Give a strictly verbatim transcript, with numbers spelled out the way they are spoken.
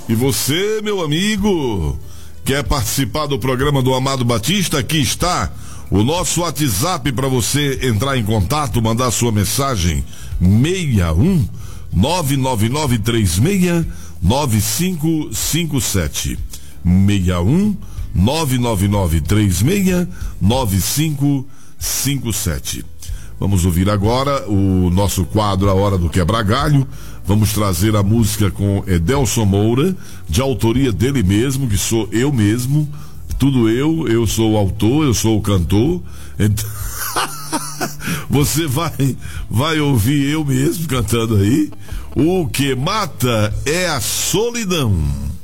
E você, meu amigo, quer participar do programa do Amado Batista? Aqui está o nosso WhatsApp para você entrar em contato, mandar sua mensagem: seis um nove nove nove três seis nove cinco cinco sete. seis um nove nove nove três seis nove cinco cinco sete. Vamos ouvir agora o nosso quadro A Hora do Quebra-Galho. Vamos trazer a música com Edelson Moura, de autoria dele mesmo, que sou eu mesmo. Tudo eu, eu sou o autor, eu sou o cantor. Então, você vai, vai ouvir eu mesmo cantando aí. O que mata é a solidão.